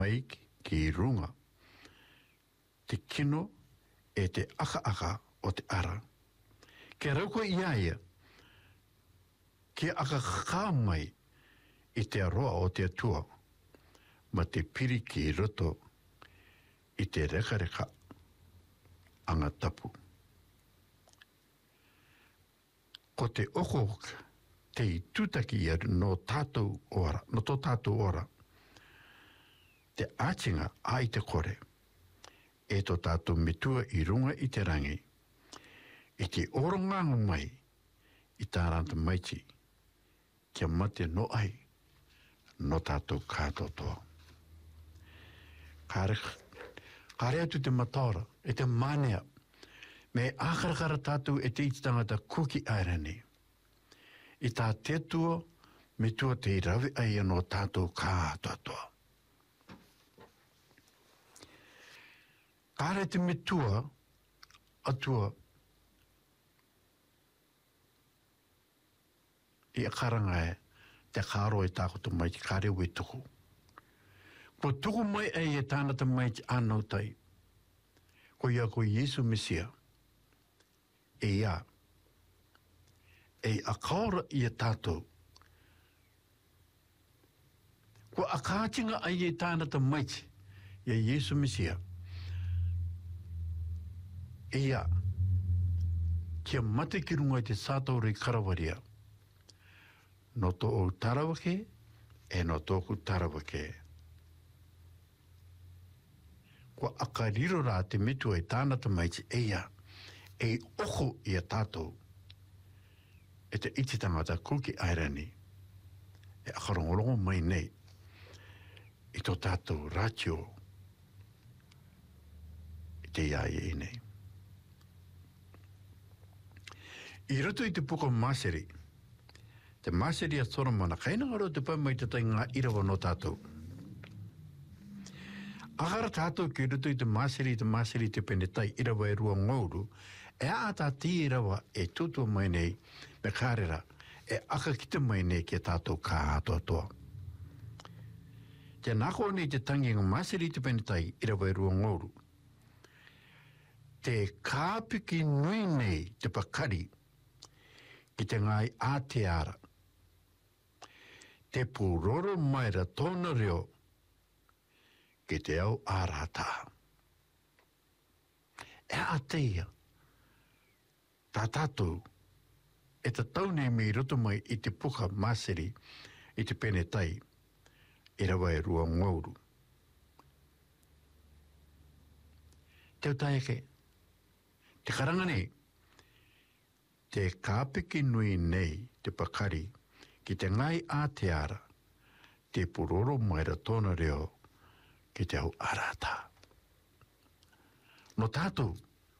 mai ki runga. Te kino e te aka o te ara. Ke rauko iaia, ke aka kā mai i te aroa o te atua, ma te piri ki roto i te reka anga tapu. Ko te okohoka, te i tutaki no tātou ora, no tō tātou ora, te ātinga ai te kore, e tō tātou mitua i runga i te rangi, i te orongangu mai, i tā ranta maiti, kia mate no ai, no tātou kātotoa. Kāre atu te mataora, e te manea, me ākarakara tātou e te ititangata kuki airani. I tā tetua, me tua te rawi ai no tātou kātotoa. Kāre te metua, atua, i akaranga e, te kāro e tākoto mai ki kāre ue tuku. Ko tuku mai e tānata mai ki anau tai, ko ia ko Yesu Mesia, e ia, e akaora i a tātou. Ko akātinga ai e tānata mai ki, ia Yesu Mesia, ia, kia mate ki runga i te sātou rei karawaria, no tō o tarawake, e no tōku tarawake. Kua akariro rā te mitua i tānata maiti eia, e oko i a tātou, e te ititangata kuki airani, e akarongolongo mai nei, i tō tātou rātio, i te iai e nei. I roto i te puko maseri, te maseri a Solomona, kaina ngaro te pai mai te tai ngā irawa no tātou. Ahara tātou ki roto i te maseri te pene tai irawa e rua ngauru, e a tā ti irawa e tutua mai nei, me kārera, e aka kita mai nei ki tātou kā atoa. Te nako nei te tangi ngā maseri te pene tai irawa e rua ngauru. Te kāpiki nui nei te pakari, ki te ngai āteara. Te pūroro maira tōna reo, ki te au ārata. E a teia, tā tātou, e ta taune me roto mai i te puka maseri, i te pene tai, i rawa e rua ngauru. Te utaeke, te karanga nei, te kāpiki nui nei te pakari ki te ngai āteara, te puroro maira tōna reo ki te au arata. No tātou,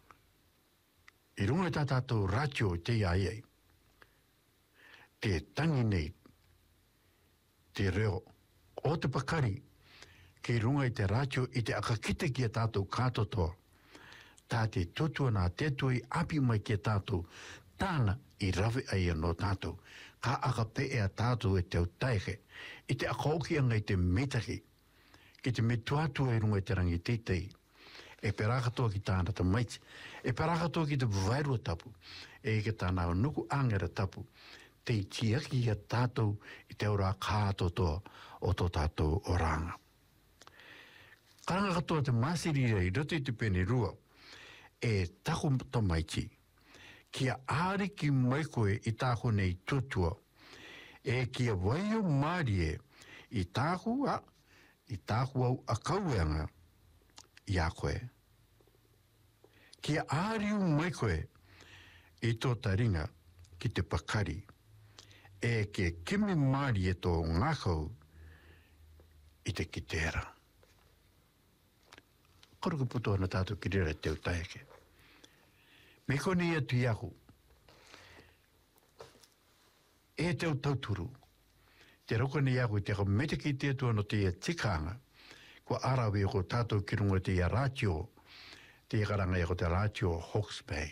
i runga i tā tātou rātio te iai, te tangi nei, te reo o te pakari, ki runga i te rātio i te akakite ki a tātou kātotoa, tā te tutua nā te tui api mai ki a tātou, tāna i rawe ai no tātou, ka aka pe e a tātou e teo taike, i te akaukianga i te metaki, ki te metuatua i runga i te rangi teitei, e perakatoa ki tāna ta maiti, e perakatoa ki te vairua tapu, e ki tāna nuku angera tapu, te tiaki i a tātou i te ora kātotoa o tō tātou oranga. Karanga katoa te masiri rei, roto i te pene rua, e taku ta maiti, kia āri ki mai koe i tāko nei tutua, e kia waio mārie i tāko au a kaueanga i a koe. Kia āri mai koe i tō taringa ki te pakari, e kia kimi mārie tō ngākau i te kitera. Karuka puto ana tātou ki rera teo taeke. Me kone ia tu iaku, e teo tauturu, te roko ni iaku i te mete ki te atua no te ia tikanga, ko arawe ko tātou ki runga te ia rātio, te ia karanga ia ko te rātio Hawke's Bay.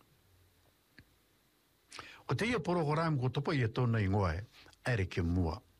O te ia poro ko rāmu ko topa ia tōna i ngoe, aere ke mua.